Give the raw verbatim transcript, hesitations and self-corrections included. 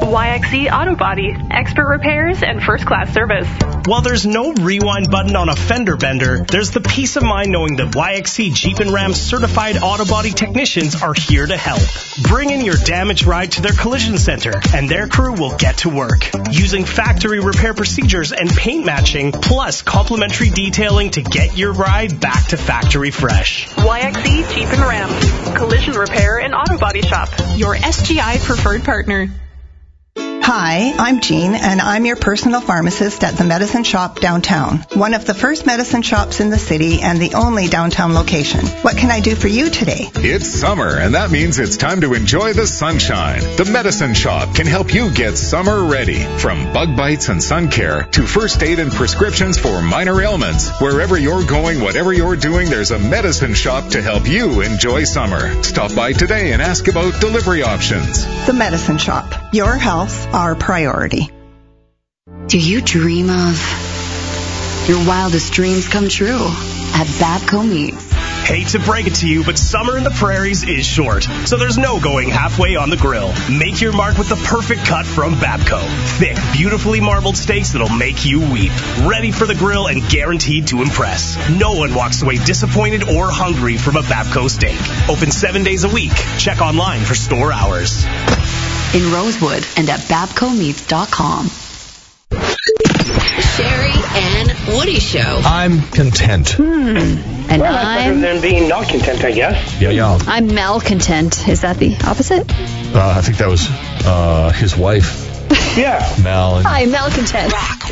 Y X E Auto Body, expert repairs and first-class service. While there's no rewind button on a fender bender, there's the peace of mind knowing that Y X E Jeep and Ram certified auto body technicians are here to help. Bring in your damaged ride to their collision center, and their crew will get to work. Using factory repair procedures and paint matching, plus complimentary detailing to get your ride back to factory fresh. Y X E Jeep and Ram, collision repair and auto body shop, your S G I preferred partner. Hi, I'm Jean, and I'm your personal pharmacist at the Medicine Shop downtown, one of the first medicine shops in the city and the only downtown location. What can I do for you today? It's summer, and that means it's time to enjoy the sunshine. The Medicine Shop can help you get summer ready. From bug bites and sun care to first aid and prescriptions for minor ailments. Wherever you're going, whatever you're doing, there's a Medicine Shop to help you enjoy summer. Stop by today and ask about delivery options. The Medicine Shop. Your health, our priority. Do you dream of your wildest dreams come true at Babco Meats? Hate to break it to you, but summer in the prairies is short, so there's no going halfway on the grill. Make your mark with the perfect cut from Babco. Thick, beautifully marbled steaks that'll make you weep. Ready for the grill and guaranteed to impress. No one walks away disappointed or hungry from a Babco steak. Open seven days a week. Check online for store hours. In Rosewood and at babco meats dot com. Sherry and Woody Show. I'm content. Hmm. And well, I'm... better than being not content, I guess. Yeah, yeah. I'm malcontent. Is that the opposite? Uh, I think that was uh, his wife. Yeah. Mal. And... Hi, malcontent.